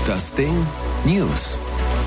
Das Ding News.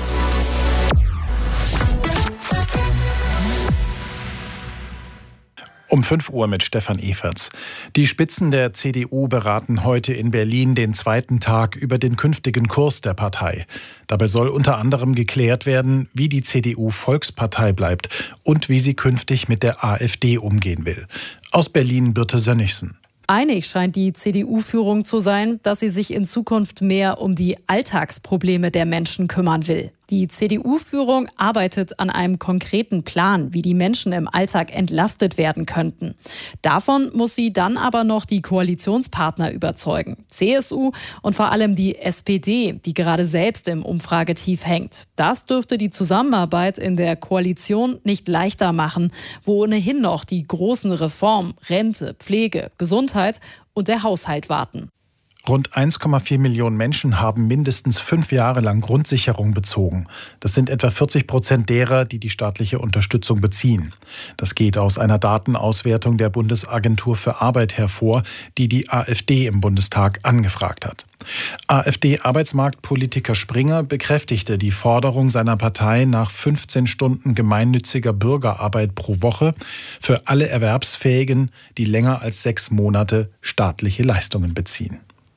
Um 5 Uhr mit Stefan Everts. Die Spitzen der CDU beraten heute in Berlin den zweiten Tag über den künftigen Kurs der Partei. Dabei soll unter anderem geklärt werden, wie die CDU Volkspartei bleibt und wie sie künftig mit der AfD umgehen will. Aus Berlin Birte Sönnigsen. Einig scheint die CDU-Führung zu sein, dass sie sich in Zukunft mehr um die Alltagsprobleme der Menschen kümmern will. Die CDU-Führung arbeitet an einem konkreten Plan, wie die Menschen im Alltag entlastet werden könnten. Davon muss sie dann aber noch die Koalitionspartner überzeugen. CSU und vor allem die SPD, die gerade selbst im Umfragetief hängt. Das dürfte die Zusammenarbeit in der Koalition nicht leichter machen, wo ohnehin noch die großen Reformen, Rente, Pflege, Gesundheit und der Haushalt warten. Rund 1,4 Millionen Menschen haben mindestens 5 Jahre lang Grundsicherung bezogen. Das sind etwa 40% derer, die die staatliche Unterstützung beziehen. Das geht aus einer Datenauswertung der Bundesagentur für Arbeit hervor, die die AfD im Bundestag angefragt hat. AfD-Arbeitsmarktpolitiker Springer bekräftigte die Forderung seiner Partei nach 15 Stunden gemeinnütziger Bürgerarbeit pro Woche für alle Erwerbsfähigen, die länger als 6 Monate staatliche Leistungen beziehen.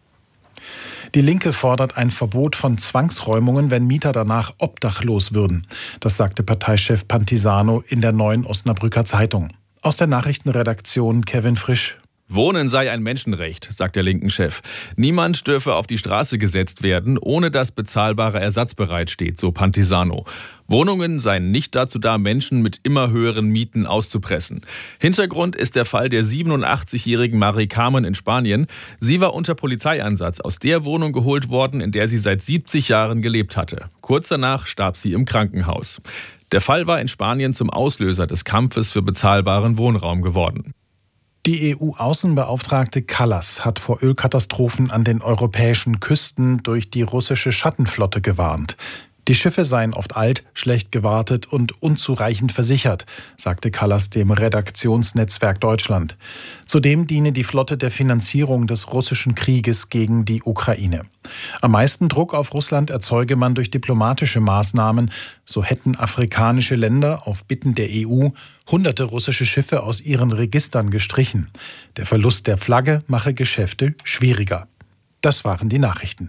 Die Linke fordert ein Verbot von Zwangsräumungen, wenn Mieter danach obdachlos würden. Das sagte Parteichef Pantisano in der Neuen Osnabrücker Zeitung. Aus der Nachrichtenredaktion Kevin Frisch. Wohnen sei ein Menschenrecht, sagt der linken Chef. Niemand dürfe auf die Straße gesetzt werden, ohne dass bezahlbarer Ersatz bereitsteht, so Pantisano. Wohnungen seien nicht dazu da, Menschen mit immer höheren Mieten auszupressen. Hintergrund ist der Fall der 87-jährigen Mari Carmen in Spanien. Sie war unter Polizeieinsatz aus der Wohnung geholt worden, in der sie seit 70 Jahren gelebt hatte. Kurz danach starb sie im Krankenhaus. Der Fall war in Spanien zum Auslöser des Kampfes für bezahlbaren Wohnraum geworden. Die EU-Außenbeauftragte Kallas hat vor Ölkatastrophen an den europäischen Küsten durch die russische Schattenflotte gewarnt. Die Schiffe seien oft alt, schlecht gewartet und unzureichend versichert, sagte Kallas dem Redaktionsnetzwerk Deutschland. Zudem diene die Flotte der Finanzierung des russischen Krieges gegen die Ukraine. Am meisten Druck auf Russland erzeuge man durch diplomatische Maßnahmen. So hätten afrikanische Länder auf Bitten der EU hunderte russische Schiffe aus ihren Registern gestrichen. Der Verlust der Flagge mache Geschäfte schwieriger. Das waren die Nachrichten.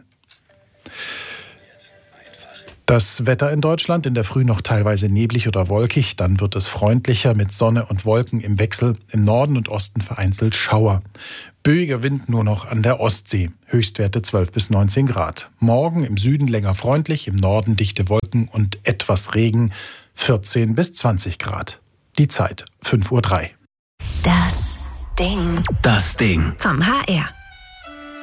Das Wetter in Deutschland, in der Früh noch teilweise neblig oder wolkig, dann wird es freundlicher mit Sonne und Wolken im Wechsel, im Norden und Osten vereinzelt Schauer. Böiger Wind nur noch an der Ostsee, Höchstwerte 12 bis 19 Grad. Morgen im Süden länger freundlich, im Norden dichte Wolken und etwas Regen, 14 bis 20 Grad. Die Zeit 5:03 Uhr. Das Ding vom HR.